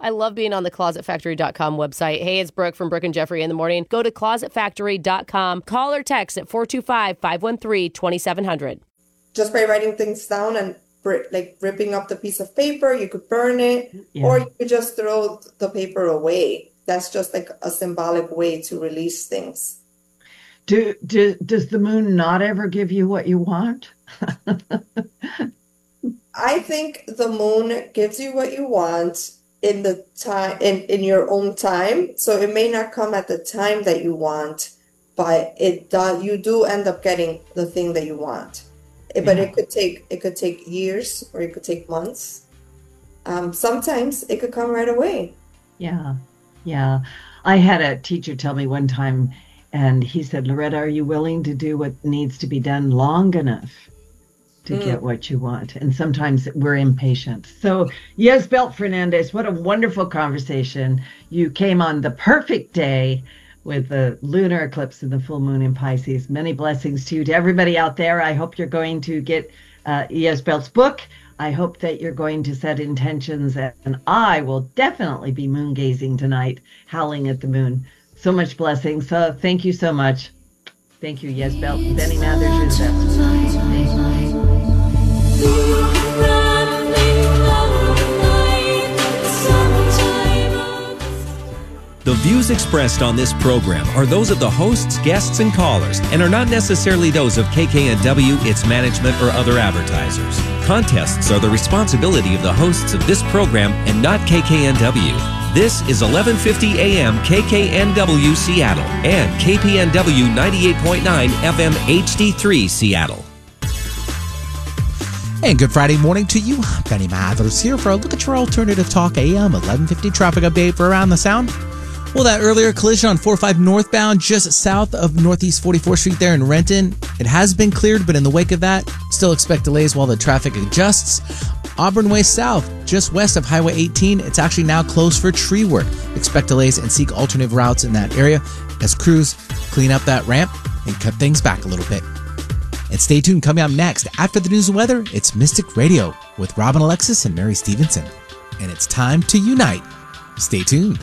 I love being on the ClosetFactory.com website. Hey, it's Brooke from Brooke and Jeffrey in the morning. Go to ClosetFactory.com. Call or text at 425-513-2700. Just by writing things down and ripping up the piece of paper, you could burn it, or you could just throw the paper away. That's just like a symbolic way to release things. Does the moon not ever give you what you want? I think the moon gives you what you want in the time in your own time. So it may not come at the time that you want, but you do end up getting the thing that you want. But it could take years, or it could take months. Sometimes it could come right away. Yeah. I had a teacher tell me one time, and he said, Loretta, are you willing to do what needs to be done long enough to get what you want? And sometimes we're impatient. So, Yesbelt Fernandez, what a wonderful conversation. You came on the perfect day with the lunar eclipse and the full moon in Pisces. Many blessings to you. To everybody out there, I hope you're going to get Yesbelt's book. I hope that you're going to set intentions, and I will definitely be moon gazing tonight, howling at the moon. So much blessings. So thank you so much. Thank you, Yesbelt. Benny Mathers is The views expressed on this program are those of the hosts, guests, and callers, and are not necessarily those of KKNW, its management, or other advertisers. Contests are the responsibility of the hosts of this program and not KKNW. This is 1150 AM KKNW Seattle and KPNW 98.9 FM HD3 Seattle. And good Friday morning to you. Benny Mathers here for a look at your alternative talk AM 1150 traffic update for Around the Sound. Well, that earlier collision on 45 northbound just south of Northeast 44th Street there in Renton, it has been cleared, but in the wake of that, still expect delays while the traffic adjusts. Auburn Way South, just west of Highway 18, it's actually now closed for tree work. Expect delays and seek alternative routes in that area as crews clean up that ramp and cut things back a little bit. And stay tuned, coming up next, after the news and weather, it's Mystic Radio with Robin Alexis and Mary Stevenson. And it's time to unite. Stay tuned.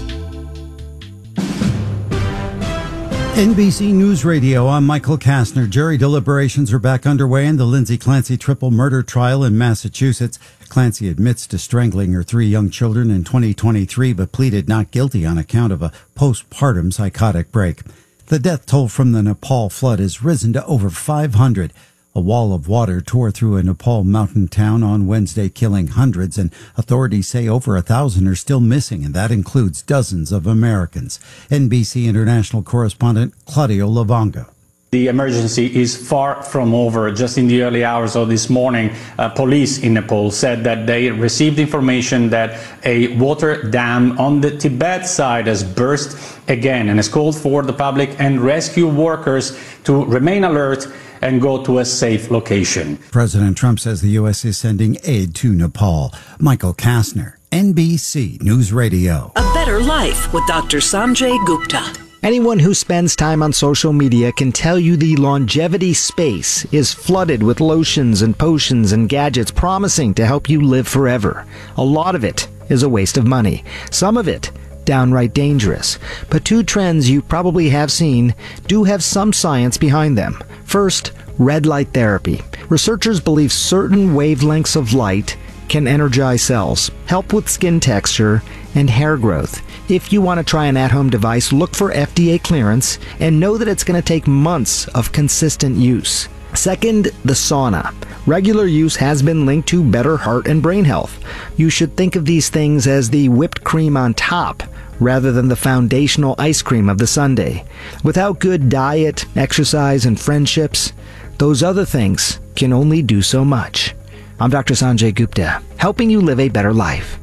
NBC News Radio, I'm Michael Kastner. Jury deliberations are back underway in the Lindsay Clancy triple murder trial in Massachusetts. Clancy admits to strangling her 3 young children in 2023, but pleaded not guilty on account of a postpartum psychotic break. The death toll from the Nepal flood has risen to over 500. A wall of water tore through a Nepal mountain town on Wednesday, killing hundreds, and authorities say over 1,000 are still missing, and that includes dozens of Americans. NBC international correspondent Claudio Lavanga. The emergency is far from over. Just in the early hours of this morning, police in Nepal said that they received information that a water dam on the Tibet side has burst again, and has called for the public and rescue workers to remain alert and go to a safe location. President Trump says the U.S. is sending aid to Nepal. Michael Kastner, NBC News Radio. A Better Life with Dr. Sanjay Gupta. Anyone who spends time on social media can tell you the longevity space is flooded with lotions and potions and gadgets promising to help you live forever. A lot of it is a waste of money. Some of it downright dangerous. But 2 trends you probably have seen do have some science behind them. First, red light therapy. Researchers believe certain wavelengths of light can energize cells, help with skin texture, and hair growth. If you want to try an at-home device, look for FDA clearance and know that it's going to take months of consistent use. Second, the sauna. Regular use has been linked to better heart and brain health. You should think of these things as the whipped cream on top, rather than the foundational ice cream of the sundae. Without good diet, exercise, and friendships, those other things can only do so much. I'm Dr. Sanjay Gupta, helping you live a better life.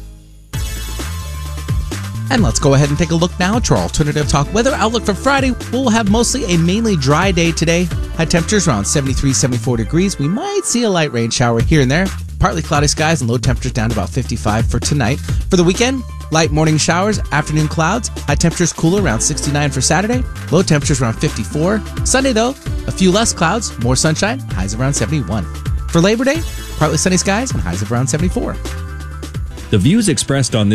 And let's go ahead and take a look now at our alternative talk weather outlook for Friday. We'll have mostly a mainly dry day today. High temperatures around 73, 74 degrees. We might see a light rain shower here and there. Partly cloudy skies and low temperatures down to about 55 for tonight. For the weekend, light morning showers, afternoon clouds. High temperatures cooler around 69 for Saturday. Low temperatures around 54. Sunday, though, a few less clouds, more sunshine, highs around 71. For Labor Day, partly sunny skies and highs of around 74. The views expressed on this